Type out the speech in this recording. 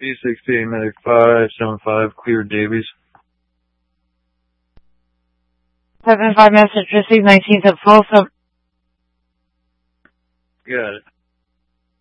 B68 Medic 575, clear Davies. 7-5 message received 19th of Folsom. Got it.